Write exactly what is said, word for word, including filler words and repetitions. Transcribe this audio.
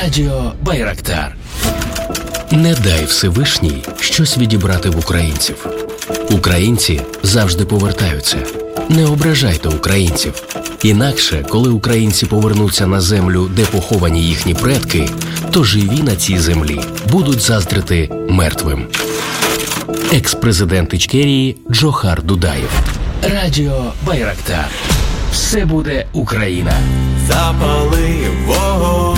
Радіо Байрактар. Не дай Всевишній щось відібрати в українців. Українці завжди повертаються. Не ображайте українців. Інакше, коли українці повернуться на землю, де поховані їхні предки, то живі на цій землі будуть заздрити мертвим. Екс-президент Ічкерії Джохар Дудаєв. Радіо Байрактар. Все буде Україна. Запали вогонь.